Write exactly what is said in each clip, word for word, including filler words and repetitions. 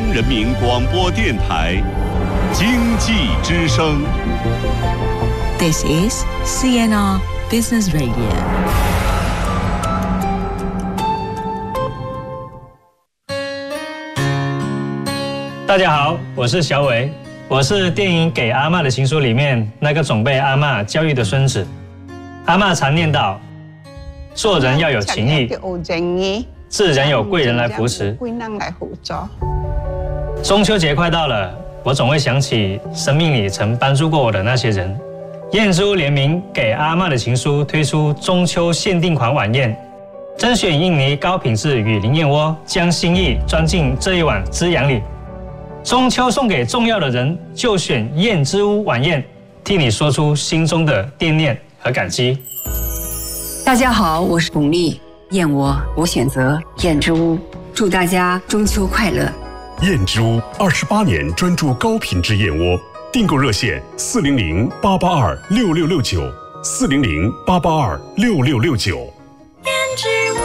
人民广播电台经济之声。 This is C N R Business Radio。 大家好，我是小伟，我是电影《给阿嬷的情书》里面那个总被阿嬷教育的孙子。阿嬷常念叨，做人要有情义，自然有贵人来扶持。中秋节快到了，我总会想起生命里曾帮助过我的那些人。燕之屋联名《给阿嬷的情书》推出中秋限定款晚宴，甄选印尼高品质雨林燕窝，将心意装进这一碗滋养里。中秋送给重要的人，就选燕之屋晚宴，替你说出心中的惦念和感激。 大家好，我是巩俐，燕窝我选择燕之屋，祝大家中秋快乐。 燕之屋二十八年专注高品质燕窝，订购热线四零零八八二六六六九，四零零八八二六六六九。 燕之屋。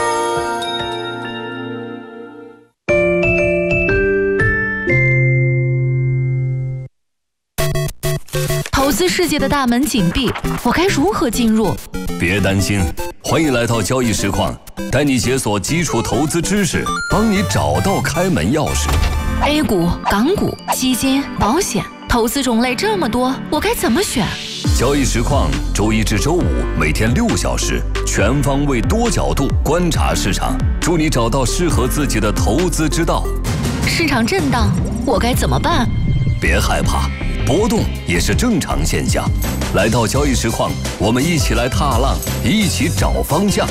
投资世界的大门紧闭，我该如何进入？ 别担心，欢迎来到交易实况，带你解锁基础投资知识，帮你找到开门钥匙。 A 股、港股、基金、保险，投资种类这么多，我该怎么选？ 交易实况周一至周五每天六小时，全方位多角度观察市场，助你找到适合自己的投资之道。 市场震荡，我该怎么办？ 别害怕，波动也是正常现象。来到交易实况，我们一起来踏浪，一起找方向。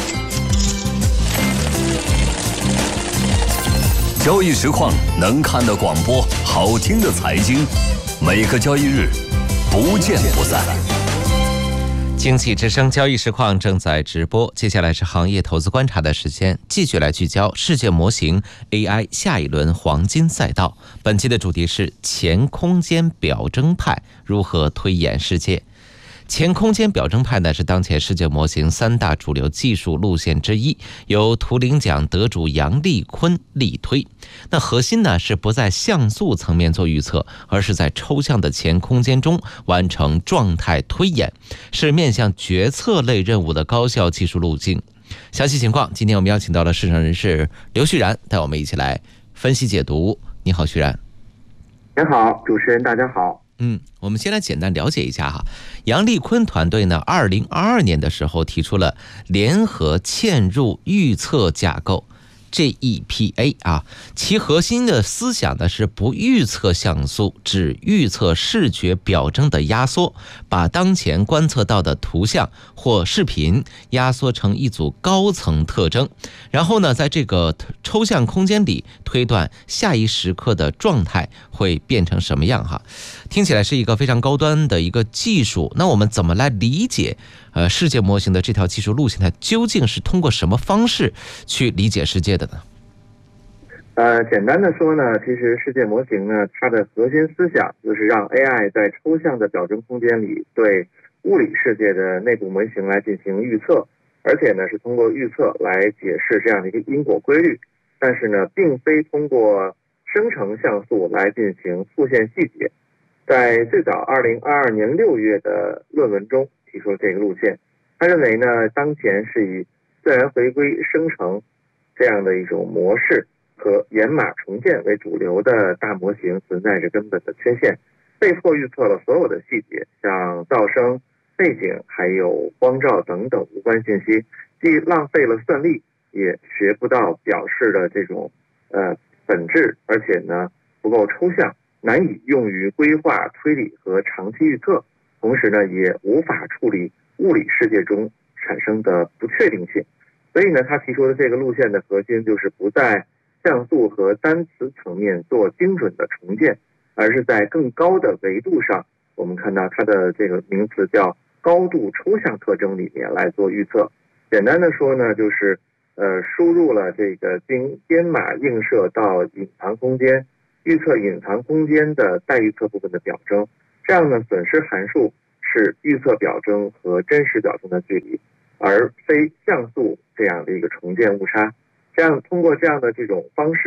交易实况能看的广播，好听的财经，每个交易日不见不散。 经济之声交易实况正在直播，接下来是行业投资观察的时间，继续来聚焦世界模型 A I 下一轮黄金赛道。本期的主题是前空间表征派如何推演世界。前空间表征派呢是当前世界模型三大主流技术路线之一，由图灵奖得主杨立坤力推。那核心呢是不在像素层面做预测，而是在抽象的前空间中完成状态推演，是面向决策类任务的高效技术路径。详细情况，今天我们邀请到了市场人士刘旭然，带我们一起来分析解读。你好，旭然。 您好，主持人，大家好。 嗯，我们先来简单了解一下哈。杨立坤团队呢，二零二二年的时候提出了联合嵌入预测架构 G E P A 啊，其核心的思想呢是不预测像素，只预测视觉表征的压缩，把当前观测到的图像或视频压缩成一组高层特征，然后呢，在这个抽象空间里推断下一时刻的状态会变成什么样哈。听起来是一个非常高端的一个技术，那我们怎么来理解呃世界模型的这条技术路线，它究竟是通过什么方式去理解世界的呢？ 呃，简单的说呢，其实世界模型呢，它的核心思想就是让 A I 在抽象的表征空间里对物理世界的内部模型来进行预测，而且呢是通过预测来解释这样的一个因果规律，但是呢并非通过生成像素来进行复现细节。在最早二零二二年六月的论文中提出了这个路线，他认为呢，当前是以自然回归生成这样的一种模式和掩码重建为主流的大模型存在着根本的缺陷，被迫预测了所有的细节，像噪声、背景还有光照等等无关信息，既浪费了算力，也学不到表示的这种呃本质，而且呢不够抽象，难以用于规划、推理和长期预测，同时呢也无法处理物理世界中产生的不确定性。所以呢他提出的这个路线的核心就是不在像素和单词层面做精准的重建，而是在更高的维度上，我们看到它的这个名词叫高度抽象特征里面来做预测。简单的说呢，就是呃输入了这个经编码映射到隐藏空间，预测隐藏空间的待预测部分的表征，这样呢损失函数是预测表征和真实表征的距离，而非像素这样的一个重建误差。这样通过这样的这种方式呢，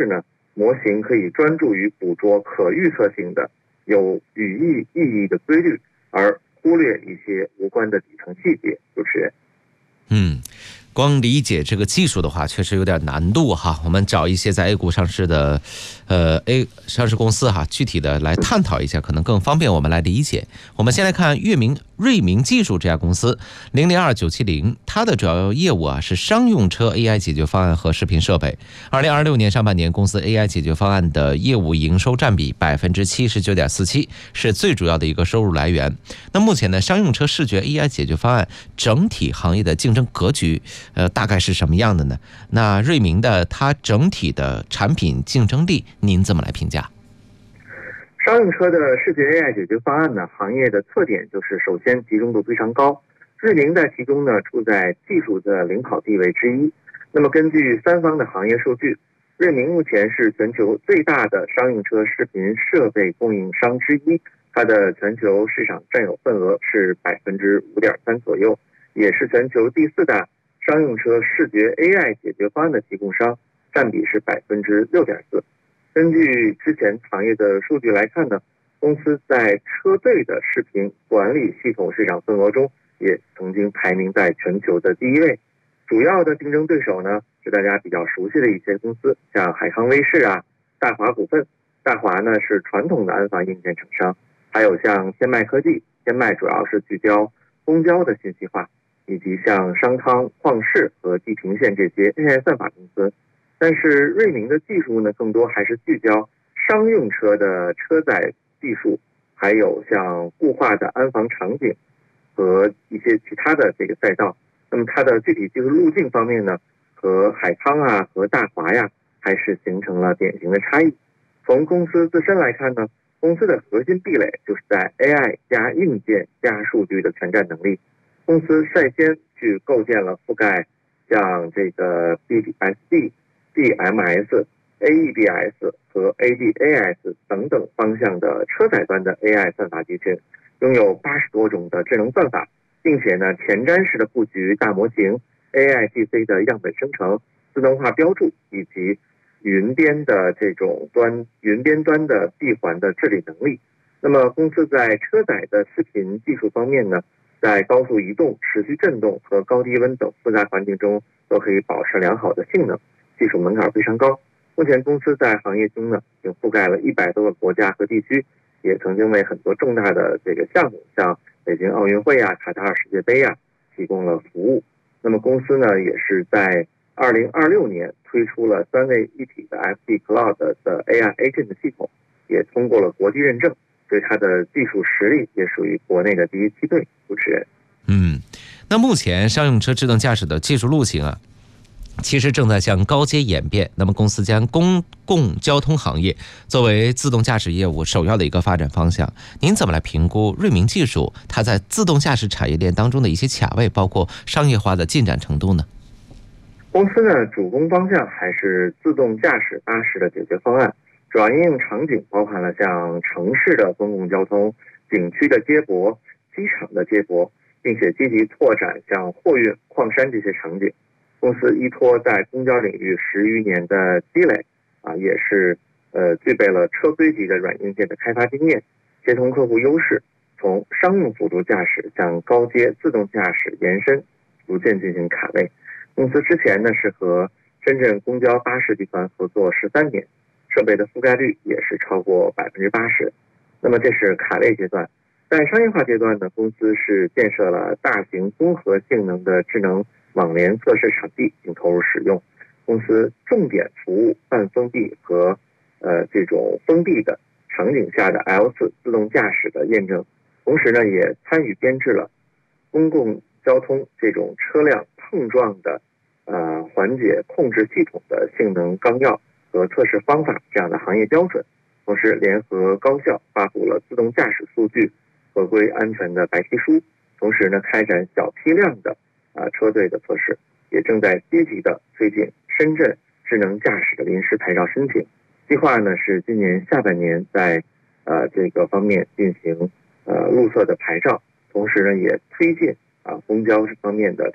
模型可以专注于捕捉可预测性的、有语义意义的规律，而忽略一些无关的底层细节。主持人， 嗯。光理解这个技术的话，确实有点难度哈。我们找一些在 A 股上市的，呃 A 上市公司哈，具体的来探讨一下，可能更方便我们来理解。我们先来看粤明瑞明技术这家公司零零二九七零，它的主要业务啊是商用车 A I 解决方案和视频设备。二零二六年上半年，公司 A I 解决方案的业务营收占比百分之七十九点四七，是最主要的一个收入来源。那目前呢，商用车视觉 A I 解决方案整体行业的竞争格局。呃，大概是什么样的呢？那瑞明的它整体的产品竞争力，您怎么来评价？ 商用车的视觉 A I 解决方案呢，行业的特点就是首先集中度非常高，瑞明在其中呢处在技术的领跑地位之一。那么根据三方的行业数据，瑞明目前是全球最大的商用车视频设备供应商之一，它的全球市场占有份额是百分之五点三左右，也是全球第四大商用车视觉 A I 解决方案的提供商，占比是百分之六点四。根据之前行业的数据来看呢，公司在车队的视频管理系统市场份额中，也曾经排名在全球的第一位。主要的竞争对手呢，是大家比较熟悉的一些公司，像海康威视啊、大华股份。大华呢是传统的安防硬件厂商，还有像天迈科技，天迈主要是聚焦公交的信息化。以及像商汤、旷视和地平线这些 A I 算法公司。但是瑞明的技术呢，更多还是聚焦商用车的车载技术，还有像固化的安防场景和一些其他的这个赛道。那么它的具体技术路径方面呢，和海康啊和大华呀还是形成了典型的差异。从公司自身来看呢，公司的核心壁垒就是在 A I 加硬件加数据的全站能力。公司率先去构建了覆盖像这个 B S D、B M S、A E B S 和 A D A S 等等方向的车载端的 A I 算法集群，拥有八十多种的智能算法，并且呢前瞻式的布局大模型、A I G C 的样本生成、自动化标注以及云边的这种端云边端的闭环的治理能力。那么公司在车载的视频技术方面呢，在高速移动、持续震动和高低温等复杂环境中都可以保持良好的性能，技术门槛非常高。目前公司在行业中呢，已经覆盖了一百多个国家和地区，也曾经为很多重大的这个项目，像北京奥运会啊、卡塔尔世界杯啊，提供了服务。那么公司呢，也是在二零二六年推出了三位一体的 F D Cloud 的 A I Agent 系统，也通过了国际认证。对它的技术实力也属于国内的第一梯队。主持人， 嗯，那目前商用车自动驾驶的技术路径啊，其实正在向高阶演变。那么公司将公共交通行业作为自动驾驶业务首要的一个发展方向。您怎么来评估瑞明技术它在自动驾驶产业链当中的一些卡位，包括商业化的进展程度呢？ 公司呢主攻方向还是自动驾驶巴士的解决方案。主要应用场景包含了像城市的公共交通、景区的接驳、机场的接驳，并且积极拓展像货运、矿山这些场景。公司依托在公交领域十余年的积累，啊，也是呃具备了车规级的软硬件的开发经验，协同客户优势，从商用辅助驾驶向高阶自动驾驶延伸，逐渐进行卡位。公司之前呢是和深圳公交巴士集团合作十三年。设备的覆盖率也是超过百分之八十，那么这是卡位阶段。在商业化阶段呢，公司是建设了大型综合性能的智能网联测试场地，并投入使用。公司重点服务半封闭和呃这种封闭的场景下的 L 四 自动驾驶的验证，同时呢也参与编制了公共交通这种车辆碰撞的呃缓解控制系统的性能纲要和测试方法这样的行业标准，同时联合高校发布了自动驾驶数据合规安全的白皮书，同时呢开展小批量的啊、呃、车队的测试，也正在积极的推进深圳智能驾驶的临时牌照申请，计划呢是今年下半年在呃这个方面进行呃路测的牌照，同时呢也推进啊公交方面的